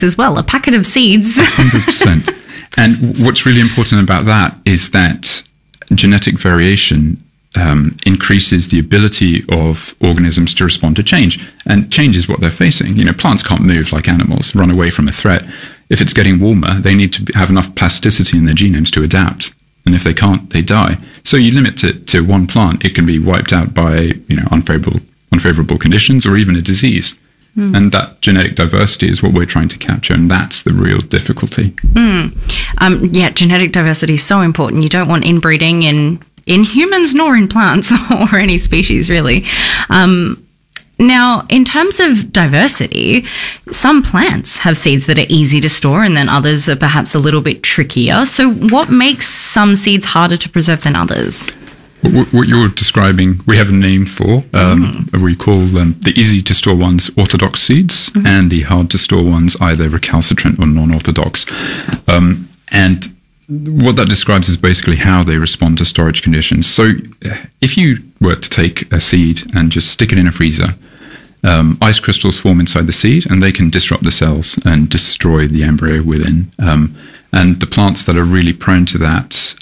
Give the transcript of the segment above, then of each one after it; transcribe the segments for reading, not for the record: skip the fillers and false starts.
as well. A packet of seeds. 100%. And what's really important about that is that genetic variation increases the ability of organisms to respond to change. And change is what they're facing. Plants can't move like animals, run away from a threat. If it's getting warmer, they need to have enough plasticity in their genomes to adapt. And if they can't, they die. So you limit it to one plant, it can be wiped out by, unfavorable conditions or even a disease. And that genetic diversity is what we're trying to capture, and that's the real difficulty. Genetic diversity is so important. You don't want inbreeding in humans nor in plants or any species, really. Now, in terms of diversity, some plants have seeds that are easy to store and then others are perhaps a little bit trickier. So what makes some seeds harder to preserve than others? What you're describing, we have a name for. We call them the easy-to-store ones orthodox seeds, and the hard-to-store ones either recalcitrant or non-orthodox. And what that describes is basically how they respond to storage conditions. So if you were to take a seed and just stick it in a freezer, ice crystals form inside the seed, and they can disrupt the cells and destroy the embryo within. And the plants that are really prone to that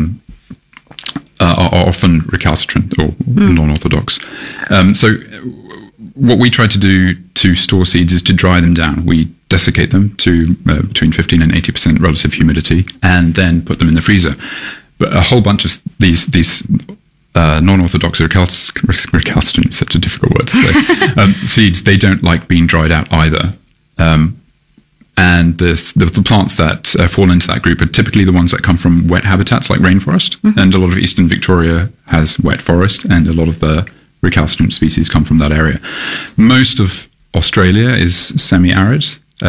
are often recalcitrant or non-orthodox. So what we try to do to store seeds is to dry them down. We desiccate them to between 15 and 80% relative humidity and then put them in the freezer. But a whole bunch of these non-orthodox or recalcitrant, such a difficult word to say, seeds, they don't like being dried out either. And the plants that fall into that group are typically the ones that come from wet habitats like rainforest. And a lot of eastern Victoria has wet forest, and a lot of the recalcitrant species come from that area. Most of Australia is semi-arid.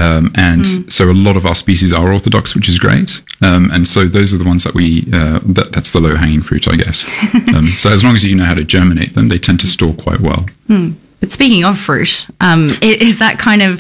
So a lot of our species are orthodox, which is great. And so those are the ones that that's the low-hanging fruit, I guess. So as long as you know how to germinate them, they tend to store quite well. But speaking of fruit, is that kind of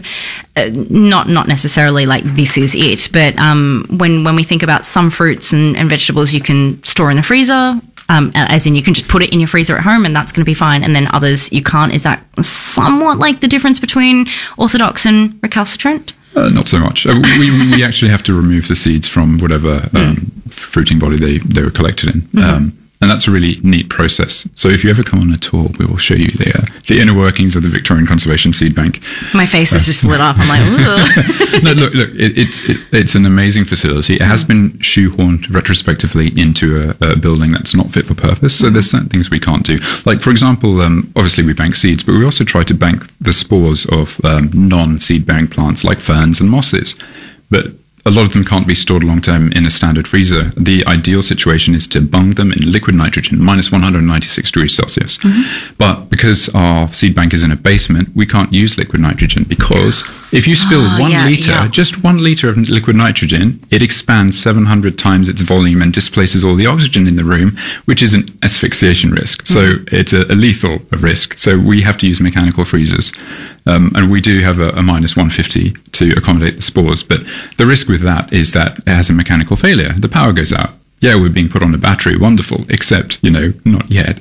not necessarily like this is it, but when we think about some fruits and vegetables you can store in the freezer, as in you can just put it in your freezer at home and that's going to be fine, and then others you can't. Is that somewhat like the difference between orthodox and recalcitrant? Not so much. We actually have to remove the seeds from whatever fruiting body they were collected in. And that's a really neat process. So if you ever come on a tour, we will show you the inner workings of the Victorian Conservation Seed Bank. My face is just lit up. I'm like, ugh. No, look, it's an amazing facility. It has been shoehorned retrospectively into a building that's not fit for purpose. So there's certain things we can't do. Like, for example, obviously we bank seeds, but we also try to bank the spores of non-seed bank plants like ferns and mosses. But a lot of them can't be stored long-term in a standard freezer. The ideal situation is to bung them in liquid nitrogen, minus 196 degrees Celsius. But because our seed bank is in a basement, we can't use liquid nitrogen, because if you spill just 1 liter of liquid nitrogen, it expands 700 times its volume and displaces all the oxygen in the room, which is an asphyxiation risk. So it's a lethal risk. So we have to use mechanical freezers. And we do have a minus 150 to accommodate the spores. But the risk with that is that it has a mechanical failure. The power goes out. Yeah, we're being put on a battery. Wonderful. Except, not yet.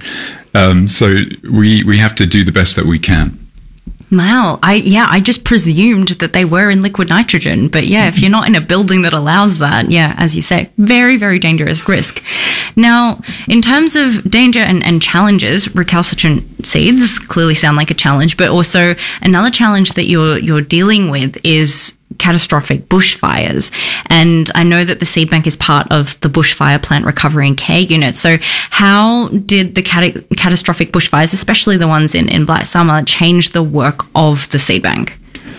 So we have to do the best that we can. Wow. I just presumed that they were in liquid nitrogen. But yeah, if you're not in a building that allows that, as you say, very, very dangerous risk. Now, in terms of danger and challenges, recalcitrant seeds clearly sound like a challenge, but also another challenge that you're dealing with is catastrophic bushfires. And I know that the seed bank is part of the bushfire plant recovery and care unit. So how did the catastrophic bushfires, especially the ones in Black Summer, change the work of the seed bank?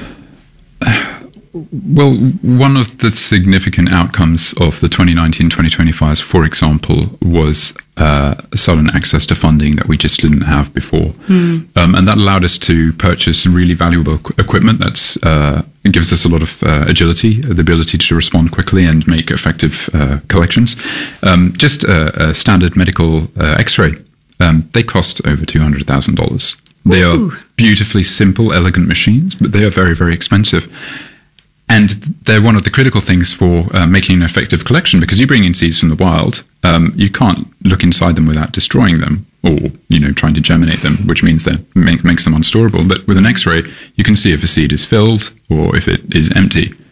Well, one of the significant outcomes of the 2019-2020 fires, for example, was sudden access to funding that we just didn't have before. And that allowed us to purchase really valuable equipment that's gives us a lot of agility, the ability to respond quickly and make effective collections. Just a standard medical X-ray, they cost over $200,000. They are beautifully simple, elegant machines, but they are very, very expensive. And they're one of the critical things for making an effective collection, because you bring in seeds from the wild, you can't look inside them without destroying them. or, trying to germinate them, which means that makes them unstorable. But with an X-ray, you can see if a seed is filled or if it is empty.